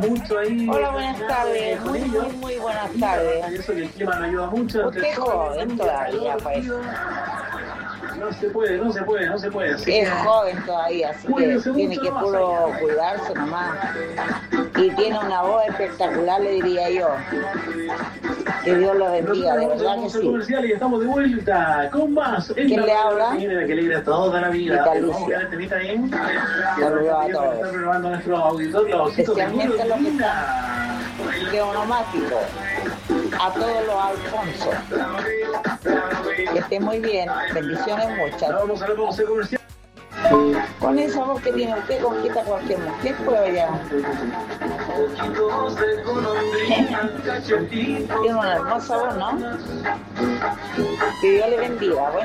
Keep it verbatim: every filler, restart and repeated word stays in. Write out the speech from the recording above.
mucho ahí. Hola, buenas tardes. Muy, muy, muy buenas tardes. Eso que el clima no ayuda mucho. Usted es joven todavía, pues. No se puede, no se puede, no se puede. Así Es que... joven todavía, así que tiene que puro cuidarse nomás. Y tiene una voz espectacular, le diría yo. Que Dios lo bendiga, de verdad que sí. Comercial y estamos de vuelta con más. ¿Quién le habla? Que le alegra toda la vida. Vitalicia. Saludos a todos. Especialmente a los que están de onomático. A todos los Alfonso. Que esté muy bien. Bendiciones muchas. Vamos a la pausa comercial. Con esa voz que tiene usted, conquista cualquier mujer, pues ya. Tiene una hermosa voz, ¿no? Que Dios le bendiga. Bueno.